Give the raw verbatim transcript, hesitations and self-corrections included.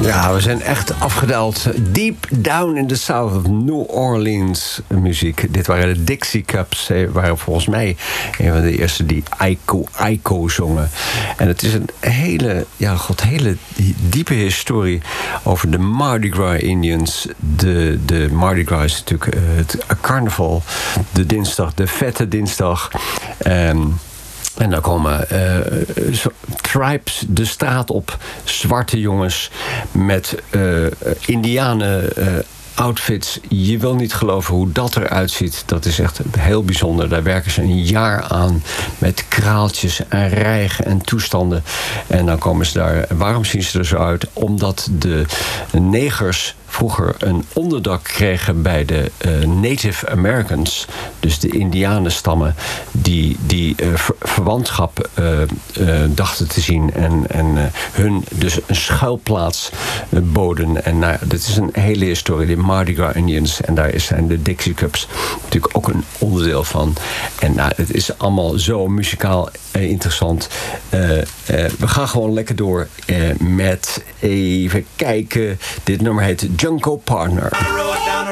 Ja, we zijn echt afgedaald. Deep down in the south of New Orleans muziek. Dit waren de Dixie Cups. Ze waren volgens mij een van de eerste die Aiko Aiko zongen. En het is een hele, ja, god, hele diepe historie over de Mardi Gras Indians. De, de Mardi Gras is natuurlijk uh, het carnaval. De dinsdag, de vette dinsdag. Um, En dan komen uh, tribes de straat op. Zwarte jongens met uh, indianen uh, outfits. Je wil niet geloven hoe dat eruit ziet. Dat is echt heel bijzonder. Daar werken ze een jaar aan met kraaltjes en rijgen en toestanden. En dan komen ze daar. Waarom zien ze er zo uit? Omdat de negers vroeger een onderdak kregen bij de uh, Native Americans. Dus de indianenstammen die, die uh, ver- verwantschap uh, uh, dachten te zien. En, en uh, hun dus een schuilplaats uh, boden. En nou, dat is een hele historie. De Mardi Gras Indians. En daar zijn de Dixie Cups natuurlijk ook een onderdeel van. En nou, het is allemaal zo muzikaal uh, interessant. Uh, uh, we gaan gewoon lekker door uh, met even kijken. Dit nummer heet Junko Partner.